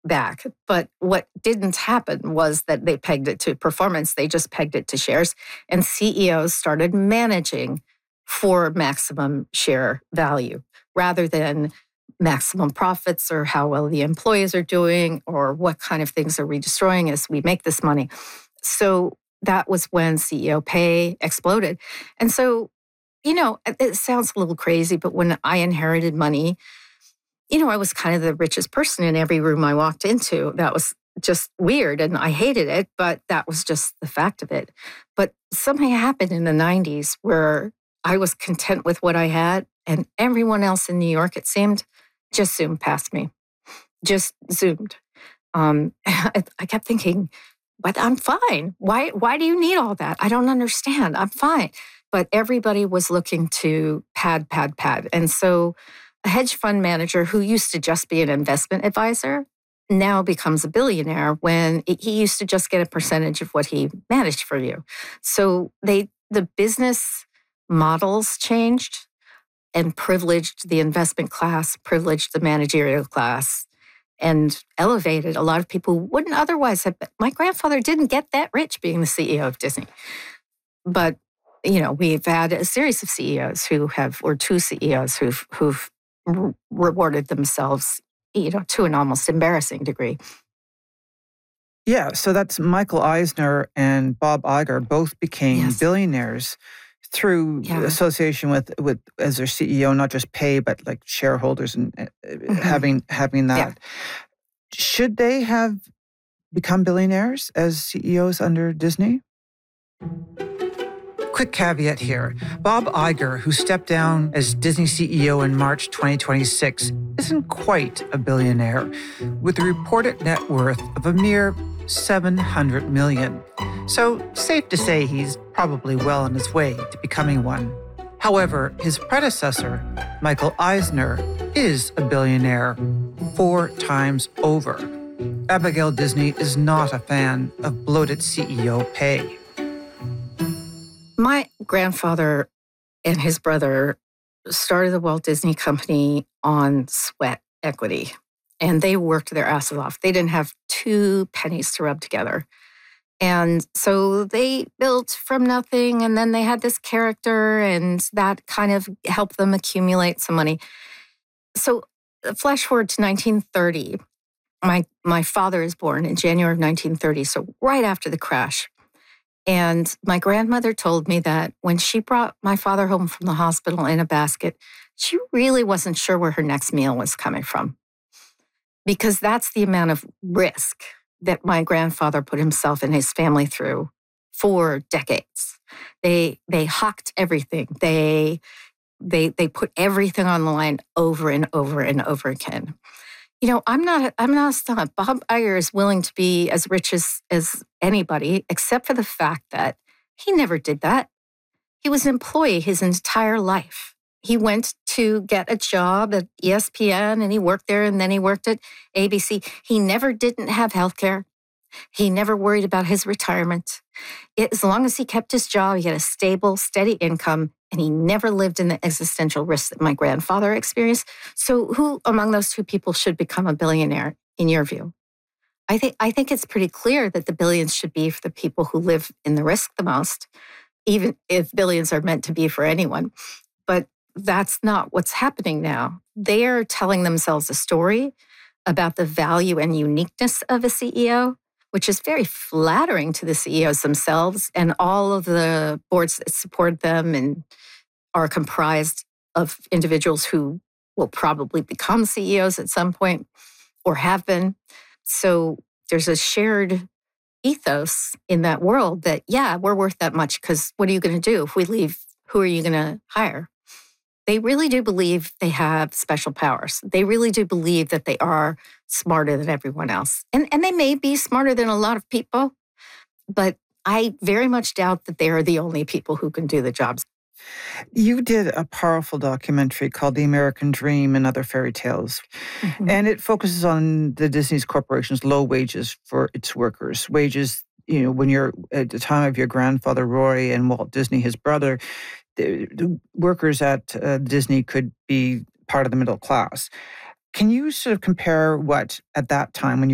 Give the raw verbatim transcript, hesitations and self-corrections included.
back. But what didn't happen was that they pegged it to performance. They just pegged it to shares. And C E Os started managing for maximum share value rather than maximum profits or how well the employees are doing or what kind of things are we destroying as we make this money. So that was when C E O pay exploded. And so, you know, it sounds a little crazy, but when I inherited money, you know, I was kind of the richest person in every room I walked into. That was just weird and I hated it, but that was just the fact of it. But something happened in the nineties where I was content with what I had and everyone else in New York, it seemed, just zoomed past me, just zoomed. Um, I, I kept thinking, but I'm fine. Why, why do you need all that? I don't understand. I'm fine. But everybody was looking to pad, pad, pad. And so a hedge fund manager who used to just be an investment advisor now becomes a billionaire when it, he used to just get a percentage of what he managed for you. So they the business models changed and privileged the investment class, privileged the managerial class, and elevated a lot of people who wouldn't otherwise have been. My grandfather didn't get that rich being the C E O of Disney. But, you know, we've had a series of C E Os who have, or two C E Os who've, who've re- rewarded themselves, you know, to an almost embarrassing degree. Yeah, so that's Michael Eisner and Bob Iger both became Yes. billionaires through Yeah. association with, with as their C E O, not just pay, but like shareholders and uh, Mm-hmm. having having that. Yeah. Should they have become billionaires as C E Os under Disney? Quick caveat here. Bob Iger, who stepped down as Disney C E O in March twenty twenty-six, isn't quite a billionaire, with a reported net worth of a mere seven hundred million dollars. So safe to say he's probably well on his way to becoming one. However, his predecessor, Michael Eisner, is a billionaire four times over. Abigail Disney is not a fan of bloated C E O pay. My grandfather and his brother started the Walt Disney Company on sweat equity, and they worked their asses off. They didn't have two pennies to rub together. And so they built from nothing, and then they had this character, and that kind of helped them accumulate some money. So flash forward to nineteen thirty. My, my father is born in January of nineteen thirty, so right after the crash. And my grandmother told me that when she brought my father home from the hospital in a basket, she really wasn't sure where her next meal was coming from. Because that's the amount of risk that my grandfather put himself and his family through for decades. They they hawked everything. They they they put everything on the line over and over and over again. You know, I'm not, I'm not stunned. Bob Iger is willing to be as rich as, as anybody, except for the fact that he never did that. He was an employee his entire life. He went to get a job at E S P N and he worked there and then he worked at A B C. He never didn't have health care. He never worried about his retirement. It, as long as he kept his job, he had a stable, steady income, and he never lived in the existential risk that my grandfather experienced. So who among those two people should become a billionaire, in your view? I think I think it's pretty clear that the billions should be for the people who live in the risk the most, even if billions are meant to be for anyone. But that's not what's happening now. They are telling themselves a story about the value and uniqueness of a C E O, which is very flattering to the C E Os themselves and all of the boards that support them and are comprised of individuals who will probably become C E Os at some point or have been. So there's a shared ethos in that world that, yeah, we're worth that much because what are you going to do? If we leave, who are you going to hire? They really do believe they have special powers. They really do believe that they are smarter than everyone else. And, and they may be smarter than a lot of people, but I very much doubt that they are the only people who can do the jobs. You did a powerful documentary called The American Dream and Other Fairy Tales. Mm-hmm. And it focuses on the Disney's corporation's low wages for its workers. Wages, you know, when you're at the time of your grandfather, Roy, and Walt Disney, his brother, the, the workers at uh, Disney could be part of the middle class. Can you sort of compare what, at that time, when you